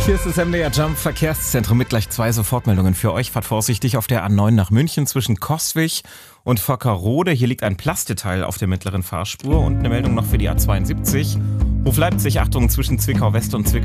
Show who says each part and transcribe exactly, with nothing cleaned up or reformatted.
Speaker 1: Hier ist das M D R Jump Verkehrszentrum mit gleich zwei Sofortmeldungen für euch. Fahrt vorsichtig auf der A neun nach München zwischen Coswig und Vockerode. Hier liegt ein Plasteteil auf der mittleren Fahrspur und eine Meldung noch für die A zweiundsiebzig. Hof Leipzig, Achtung, zwischen Zwickau West und Zwickau